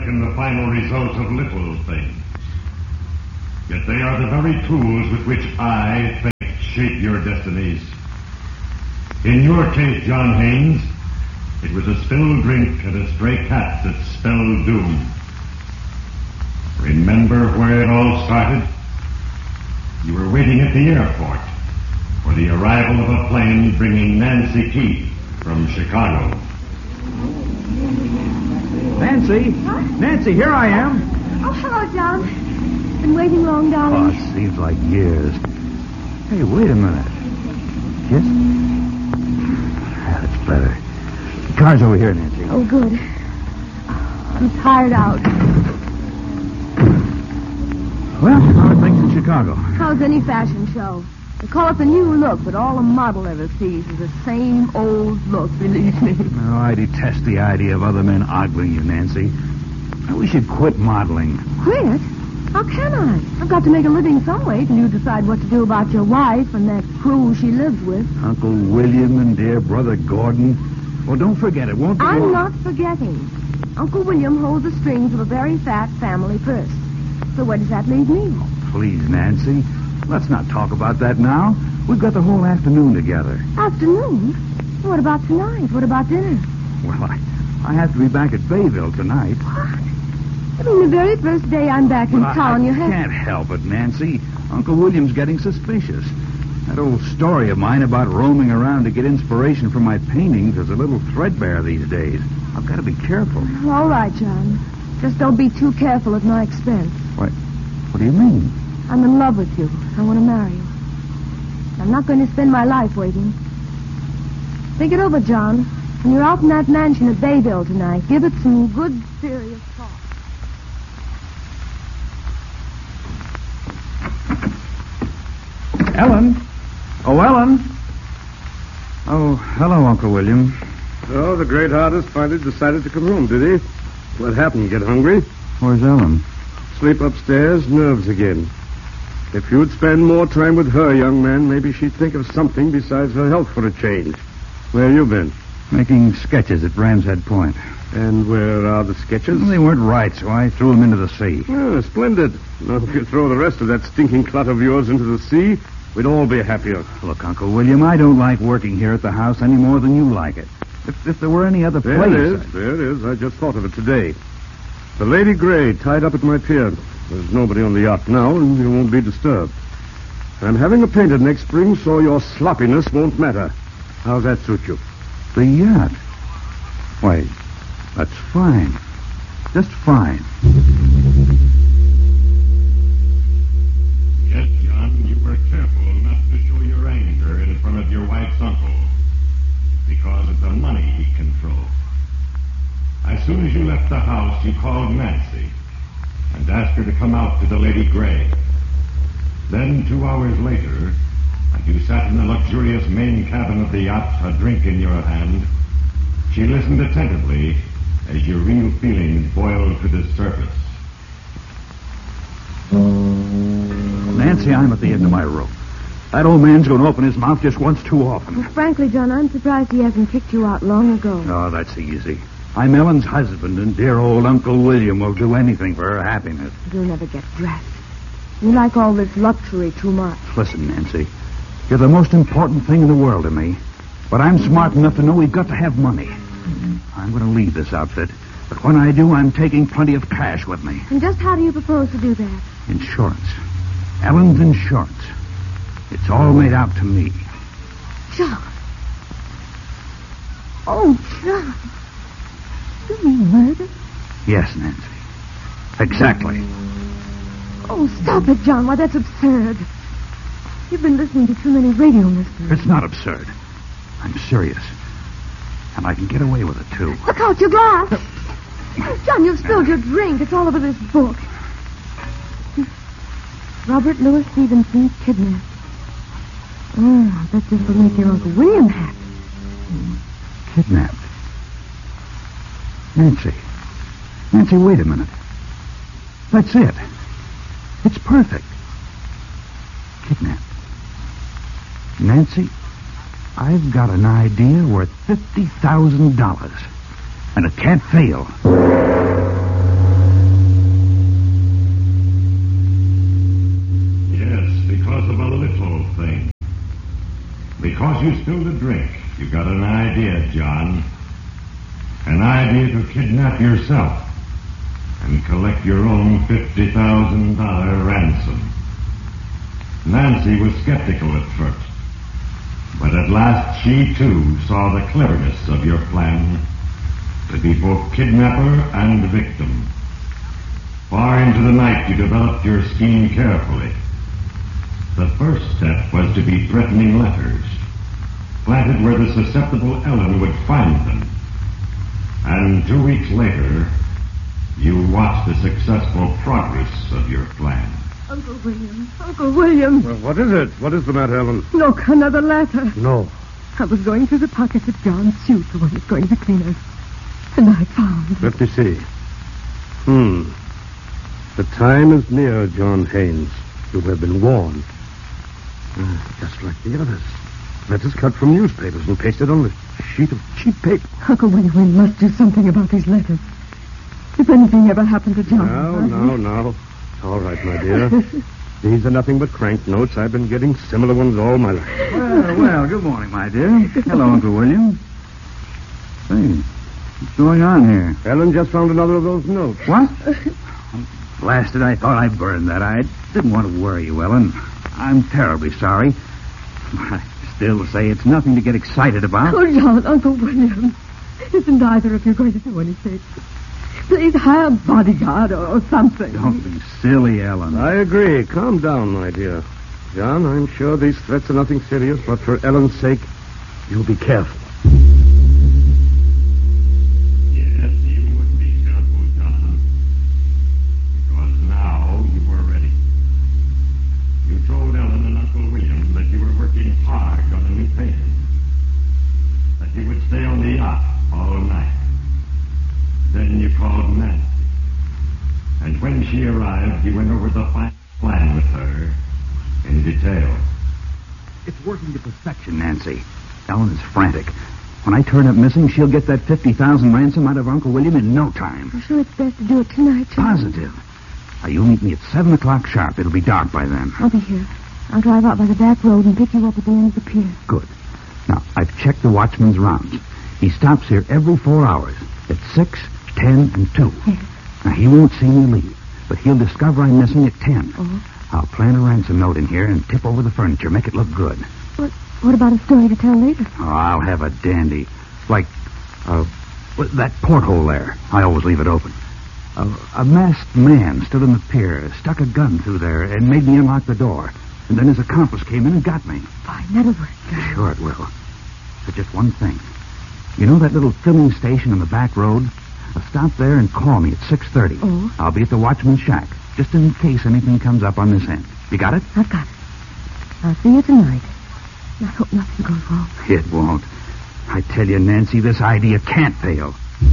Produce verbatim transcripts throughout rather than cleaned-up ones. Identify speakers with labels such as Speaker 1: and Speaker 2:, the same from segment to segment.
Speaker 1: in the final results of little things. Yet they are the very tools with which I, fate, shape your destinies. In your case, John Haynes, it was a spilled drink and a stray cat that spelled doom. Remember where it all started? You were waiting at the airport for the arrival of a plane bringing Nancy Keith from Chicago.
Speaker 2: Nancy?
Speaker 3: Huh?
Speaker 2: Nancy, here I am.
Speaker 3: Oh, hello, John. Been waiting long, darling?
Speaker 2: Oh, it seems like years. Hey, wait a minute. Kiss? That's better. The car's over here, Nancy.
Speaker 3: Oh, good. I'm tired out.
Speaker 2: Well, how are things in Chicago?
Speaker 3: How's any fashion show? They call it the new look, but all a model ever sees is the same old look, believe me.
Speaker 2: Oh, I detest the idea of other men ogling you, Nancy. We should quit modeling.
Speaker 3: Quit? How can I? I've got to make a living some way till you decide what to do about your wife and that crew she lives with.
Speaker 2: Uncle William and dear brother Gordon. Well, don't forget it, won't be
Speaker 3: I'm
Speaker 2: long.
Speaker 3: not forgetting. Uncle William holds the strings of a very fat family purse. So where does that leave me?
Speaker 2: Oh, please, Nancy. Let's not talk about that now. We've got the whole afternoon together.
Speaker 3: Afternoon? What about tonight? What about dinner?
Speaker 2: Well, I, I have to be back at Bayville tonight.
Speaker 3: What? I mean, the very first day I'm back in
Speaker 2: But
Speaker 3: town,
Speaker 2: I, I
Speaker 3: you have...
Speaker 2: can't help it, Nancy. Uncle William's getting suspicious. That old story of mine about roaming around to get inspiration for my paintings is a little threadbare these days. I've got to be careful.
Speaker 3: All right, John. Just don't be too careful at my expense.
Speaker 2: What? What do you mean?
Speaker 3: I'm in love with you. I want to marry you. I'm not going to spend my life waiting. Think it over, John. When you're out in that mansion at Bayville tonight, give it some good, serious thought.
Speaker 2: Ellen? Oh, Ellen? Oh, hello, Uncle William.
Speaker 4: So the great artist finally decided to come home, did he? What happened? Get hungry?
Speaker 2: Where's Ellen?
Speaker 4: Sleep upstairs, nerves again. If you'd spend more time with her, young man, maybe she'd think of something besides her health for a change. Where you been?
Speaker 2: Making sketches at Ram's Head Point.
Speaker 4: And where are the sketches?
Speaker 2: Well, they weren't right, so I threw them into the sea.
Speaker 4: Oh, splendid. Now, if you throw the rest of that stinking clot of yours into the sea, we'd all be happier.
Speaker 2: Look, Uncle William, I don't like working here at the house any more than you like it. If, if there were any other
Speaker 4: There
Speaker 2: place...
Speaker 4: it is. There it is. I just thought of it today. The Lady Grey tied up at my pier. There's nobody on the yacht now, and you won't be disturbed. I'm having her painted next spring, so your sloppiness won't matter. How's that suit you?
Speaker 2: The yacht? Why, that's fine. Just fine.
Speaker 1: Yes, John, you were careful not to show your anger in front of your wife's uncle because of the money he controlled. As soon as you left the house, you called Nancy and asked her to come out to the Lady Grey. Then, two hours later, as you sat in the luxurious main cabin of the yacht, a drink in your hand, she listened attentively as your real feelings boiled to the surface.
Speaker 2: Nancy, I'm at the end of my rope. That old man's going to open his mouth just once too often.
Speaker 3: Well, frankly, John, I'm surprised he hasn't kicked you out long ago.
Speaker 2: Oh, that's easy. I'm Ellen's husband, and dear old Uncle William will do anything for her happiness.
Speaker 3: You'll never get dressed. You like all this luxury too much.
Speaker 2: Listen, Nancy, you're the most important thing in the world to me. But I'm smart enough to know we've got to have money. Mm-hmm. I'm going to leave this outfit. But when I do, I'm taking plenty of cash with me.
Speaker 3: And just how do you propose to do that?
Speaker 2: Insurance. Ellen's insurance. It's all made out to me.
Speaker 3: John. Oh, John. You mean murder?
Speaker 2: Yes, Nancy. Exactly.
Speaker 3: Oh, stop it, John. Why, that's absurd. You've been listening to too many radio mysteries.
Speaker 2: It's not absurd. I'm serious. And I can get away with it, too.
Speaker 3: Look out, your glass. John, you've spilled your drink. It's all over this book. Robert Louis Stevenson kidnapped. Oh, I bet this will make your Uncle William happy.
Speaker 2: Kidnapped? Nancy. Nancy, wait a minute. That's it. It's perfect. Kidnapped. Nancy, I've got an idea worth fifty thousand dollars. And it can't fail.
Speaker 1: Because you spilled a drink, you got an idea, John. An idea to kidnap yourself and collect your own fifty thousand dollars ransom. Nancy was skeptical at first, but at last she, too, saw the cleverness of your plan to be both kidnapper and victim. Far into the night, you developed your scheme carefully. The first step was to be threatening letters, planted where the susceptible Ellen would find them. And two weeks later, you watched the successful progress of your plan.
Speaker 3: Uncle William, Uncle William.
Speaker 4: Well, what is it? What is the matter, Ellen?
Speaker 3: Look, another letter.
Speaker 4: No.
Speaker 3: I was going through the pockets of John's suit, the one he's going to clean us. And I found...
Speaker 4: Let me see. Hmm. The time is near, John Haynes. You have been warned. Uh, just like the others. Letters cut from newspapers and pasted on a sheet of cheap paper.
Speaker 3: Uncle William, we must do something about these letters. If anything ever happened to John...
Speaker 4: No, no, no. All right, my dear. These are nothing but crank notes. I've been getting similar ones all my life.
Speaker 2: Well, well, good morning, my dear. Hello, Uncle William. Hey, what's going on here?
Speaker 4: Ellen just found another of those notes.
Speaker 2: What? Blasted, I thought I burned that. I didn't want to worry you, Ellen. I'm terribly sorry. I still say it's nothing to get excited about.
Speaker 3: Oh, John, Uncle William. Isn't either of you going to do anything? Please hire a bodyguard or, or something.
Speaker 2: Don't be silly, Ellen.
Speaker 4: I agree. Calm down, my dear. John, I'm sure these threats are nothing serious, but for Ellen's sake, you'll be careful.
Speaker 1: Yes, you would be careful, John. Because now you were ready. You told Ellen and Uncle William that you were working hard on a new painting. That you would stay on the yacht all night. Then you called Nancy. And when she arrived, you went over the final plan with her in detail.
Speaker 2: It's working to perfection, Nancy. Ellen is frantic. When I turn up missing, she'll get that fifty thousand ransom out of Uncle William in no time.
Speaker 3: I'm sure it's best to do it tonight, John.
Speaker 2: Positive. Now, you meet me at seven o'clock sharp. It'll be dark by then.
Speaker 3: I'll be here. I'll drive out by the back road and pick you up at the end of the pier.
Speaker 2: Good. Now, I've checked the watchman's rounds. He stops here every four hours at six, ten, and two.
Speaker 3: Yes.
Speaker 2: Now, he won't see me leave, but he'll discover I'm missing at ten.
Speaker 3: Oh?
Speaker 2: I'll plant a ransom note in here and tip over the furniture, make it look good.
Speaker 3: What, what about a story to tell later?
Speaker 2: Oh, I'll have a dandy. Like, uh, that porthole there. I always leave it open. Uh, a masked man stood on the pier, stuck a gun through there, and made me unlock the door. And then his accomplice came in and got me.
Speaker 3: Fine, that'll work.
Speaker 2: Sure it will. But just one thing. You know that little filling station on the back road? Uh, stop there and call me at six thirty.
Speaker 3: Oh?
Speaker 2: I'll be at the watchman's shack, just in case anything comes up on this end. You got it?
Speaker 3: I've got it. I'll see you tonight. I hope nothing goes wrong.
Speaker 2: It won't. I tell you, Nancy, this idea can't fail.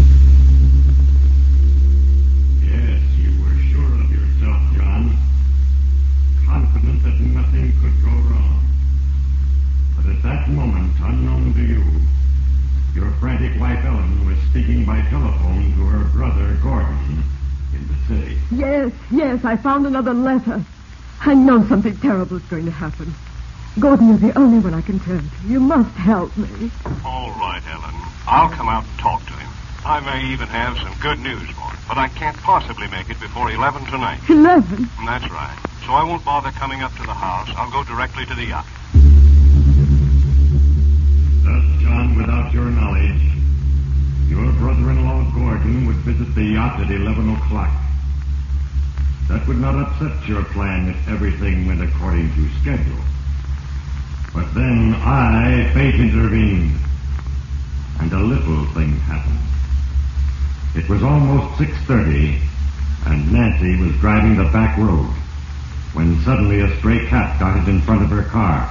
Speaker 1: Yes, you were sure of yourself, John. Confident that nothing could go wrong. But at that moment, unknown to you, your frantic wife Ellen was speaking by telephone to her brother Gordon in the city.
Speaker 3: Yes, yes, I found another letter. I know something terrible is going to happen. Gordon is the only one I can turn to. You must help me.
Speaker 5: All right, Ellen. I'll come out and talk to him. I may even have some good news for him, but I can't possibly make it before eleven tonight.
Speaker 3: Eleven?
Speaker 5: That's right. So I won't bother coming up to the house. I'll go directly to the yacht.
Speaker 1: Thus, John, without your knowledge, your brother-in-law Gordon would visit the yacht at eleven o'clock. That would not upset your plan if everything went according to schedule. But then I, fate, intervened, and a little thing happened. It was almost six thirty, and Nancy was driving the back road, when suddenly a stray cat darted in front of her car.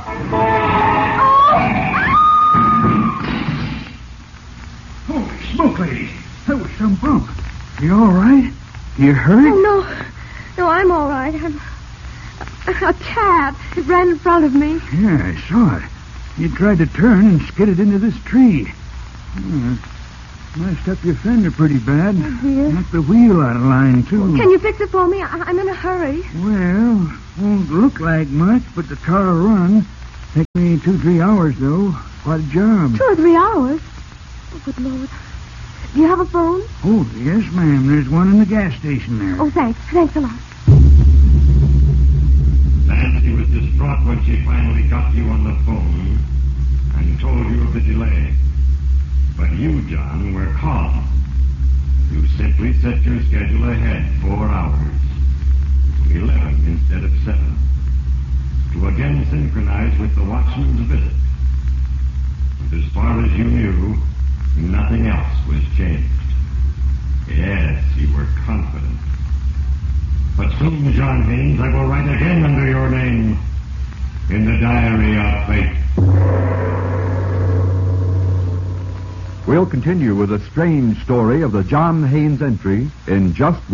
Speaker 2: Holy smoke, lady. That was some bump. You all right? You hurt?
Speaker 3: Oh, no. No, I'm all right. I'm... A cat. It ran in front of me.
Speaker 2: Yeah, I saw it. You tried to turn and skidded into this tree. Hmm. Messed up your fender pretty bad.
Speaker 3: Oh, dear.
Speaker 2: Knocked the wheel out of line, too.
Speaker 3: Can you fix it for me? I- I'm in a hurry.
Speaker 2: Well, won't look like much, but the car will run. Take me two, three hours, though. What a job.
Speaker 3: Two or three hours? Oh, good Lord. Do you have a phone?
Speaker 2: Oh, yes, ma'am. There's one in the gas station there.
Speaker 3: Oh, thanks. Thanks a lot.
Speaker 1: Nancy was distraught when she finally got you on the phone and told you of the delay. But you, John, were calm. You simply set your schedule ahead four hours. To eleven instead of seven. To again synchronize with the watchman's visit. And as far as you knew, nothing else was changed. Yes, you were confident. But soon, John Haynes, I will write again under your name in the diary of fate.
Speaker 6: We'll continue with the strange story of the John Haynes entry in just one.